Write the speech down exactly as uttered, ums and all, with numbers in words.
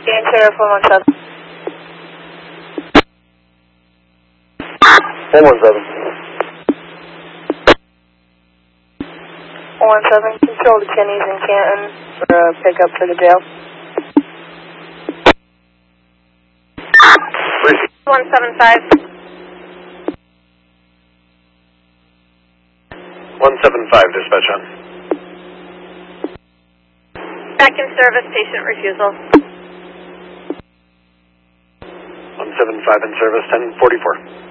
Scan Sheriff one one seven. one one seven. one one seven, control to Kenny's in Canton for a pickup for the jail. one seven five. one seven five, dispatch on. Back in service, patient refusal. one seven five in service, ten forty-four.